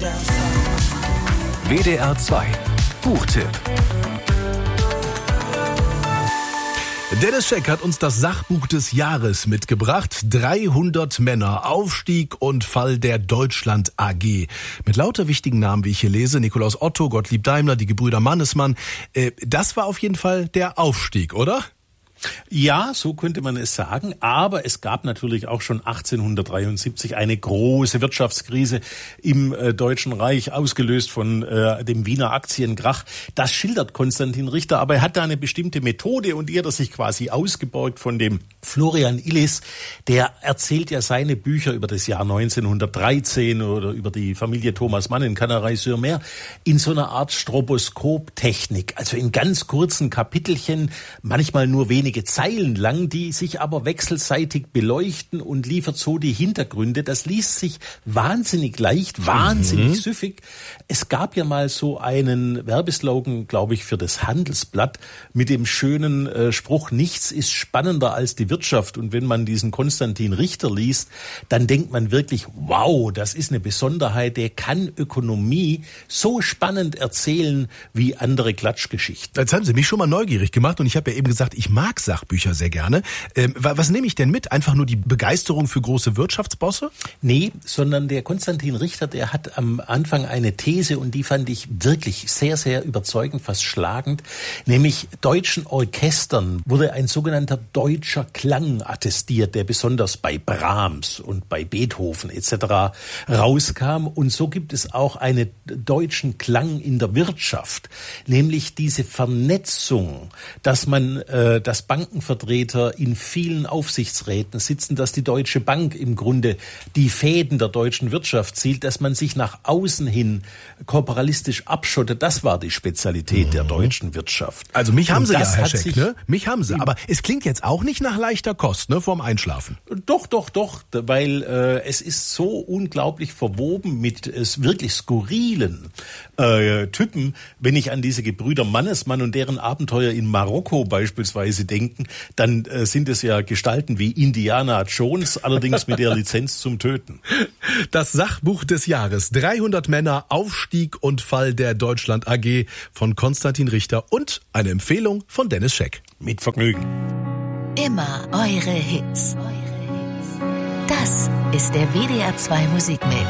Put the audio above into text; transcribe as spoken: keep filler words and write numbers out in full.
W D R zwei Buchtipp. Dennis Scheck hat uns das Sachbuch des Jahres mitgebracht. dreihundert Männer, Aufstieg und Fall der Deutschland A G. Mit lauter wichtigen Namen, wie ich hier lese. Nikolaus Otto, Gottlieb Daimler, die Gebrüder Mannesmann. Äh, das war auf jeden Fall der Aufstieg, oder? Ja, so könnte man es sagen. Aber es gab natürlich auch schon achtzehnhundertdreiundsiebzig eine große Wirtschaftskrise im äh, Deutschen Reich, ausgelöst von äh, dem Wiener Aktienkrach. Das schildert Konstantin Richter, aber er hat da eine bestimmte Methode und die hat er sich quasi ausgeborgt von dem Florian Illis. Der erzählt ja seine Bücher über das Jahr neunzehnhundertdreizehn oder über die Familie Thomas Mann in Canarey-sur-Mer in so einer Art Stroboskop-Technik. Also in ganz kurzen Kapitelchen, manchmal nur wenige Zeilen lang, die sich aber wechselseitig beleuchten und liefert so die Hintergründe. Das liest sich wahnsinnig leicht, wahnsinnig mhm. süffig. Es gab ja mal so einen Werbeslogan, glaube ich, für das Handelsblatt mit dem schönen äh, Spruch, nichts ist spannender als die Wirtschaft. Und wenn man diesen Konstantin Richter liest, dann denkt man wirklich, wow, das ist eine Besonderheit, der kann Ökonomie so spannend erzählen wie andere Klatschgeschichten. Jetzt haben Sie mich schon mal neugierig gemacht und ich habe ja eben gesagt, ich mag Sachbücher sehr gerne. Ähm, was nehme ich denn mit? Einfach nur die Begeisterung für große Wirtschaftsbosse? Nee, sondern der Konstantin Richter, der hat am Anfang eine These und die fand ich wirklich sehr, sehr überzeugend, fast schlagend. Nämlich deutschen Orchestern wurde ein sogenannter deutscher Klang attestiert, der besonders bei Brahms und bei Beethoven et cetera rauskam. Und so gibt es auch einen deutschen Klang in der Wirtschaft, nämlich diese Vernetzung, dass man, äh, dass Bankenvertreter in vielen Aufsichtsräten sitzen, dass die Deutsche Bank im Grunde die Fäden der deutschen Wirtschaft zielt, dass man sich nach außen hin korporalistisch abschottet. Das war die Spezialität mhm. der deutschen Wirtschaft. Also mich haben Und Sie ja, Herr Scheck, ne? Mich haben Sie. Aber es klingt jetzt auch nicht nach leichter Kost, ne? Vorm Einschlafen. Doch, doch, doch. Weil äh, es ist so unglaublich verwoben mit äh, wirklich skurrilen äh, Typen. Wenn ich an diese Gebrüder Mannesmann und deren Abenteuer in Marokko beispielsweise denken, dann äh, sind es ja Gestalten wie Indiana Jones, allerdings mit der Lizenz zum Töten. Das Sachbuch des Jahres. dreihundert Männer, Aufstieg und Fall der Deutschland A G von Konstantin Richter und eine Empfehlung von Dennis Scheck. Mit Vergnügen. Immer eure Hits. Das ist der W D R zwei Musikmix.